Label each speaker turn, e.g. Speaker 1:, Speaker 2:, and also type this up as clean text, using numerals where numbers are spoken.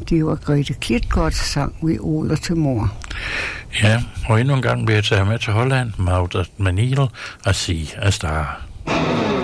Speaker 1: Det var Grete Klitgaards sang Vi Oler til mor.
Speaker 2: Ja, og endnu en gang vil jeg tage med til Holland, Magda Manil og sige Astar.